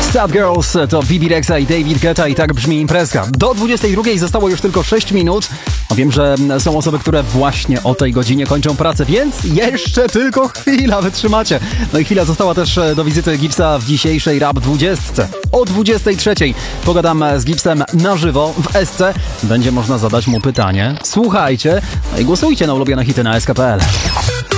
Sad Girls to Bibi Rexha i David Guetta i tak brzmi imprezka. Do 22 zostało już tylko 6 minut. Wiem, że są osoby, które właśnie o tej godzinie kończą pracę, więc jeszcze tylko chwila, wytrzymacie. No i chwila została też do wizyty Gipsa w dzisiejszej Rap 20. O 23 pogadam z Gipsem na żywo w SC. Będzie można zadać mu pytanie. Słuchajcie, no i głosujcie na ulubione hity na SK.pl.